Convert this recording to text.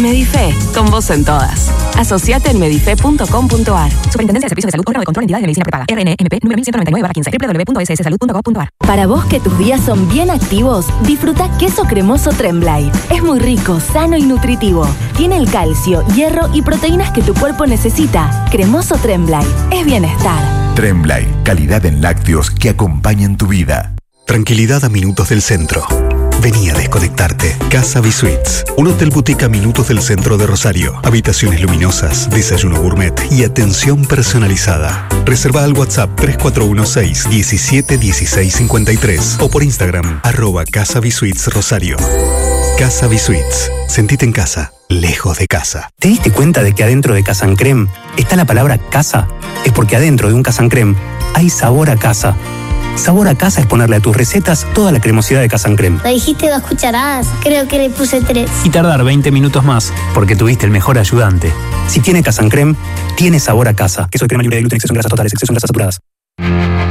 Medife, con vos en todas. Asociate en medife.com.ar. Superintendencia de Servicios de Salud, órgano de control, entidades de medicina prepaga. RNMP número 1199/15. www.sssalud.gov.ar. Para vos que tus días son bien activos, disfruta queso cremoso Tremblay. Es muy rico, sano y nutritivo. Tiene el calcio, hierro y proteínas que tu cuerpo necesita. Cremoso Tremblay. Es bienestar. Tremblay, calidad en lácteos que acompañan tu vida. Tranquilidad a minutos del centro. Vení a desconectarte. Casa Bisuites, un hotel boutique a minutos del centro de Rosario. Habitaciones luminosas, desayuno gourmet y atención personalizada. Reserva al WhatsApp 3416-171653 o por Instagram @Casa Bisuites Rosario. Casa Bisuites. Sentite en casa, lejos de casa. ¿Te diste cuenta de que adentro de Casa Creme está la palabra casa? Es porque adentro de un Casa Creme hay sabor a casa. Sabor a casa es ponerle a tus recetas toda la cremosidad de Casa Creme. Me dijiste 2 cucharadas, creo que le puse 3. Y tardar 20 minutos más, porque tuviste el mejor ayudante. Si tiene Casa Creme, tiene sabor a casa. Queso de crema libre de gluten, exceso en grasas totales, exceso en grasas saturadas.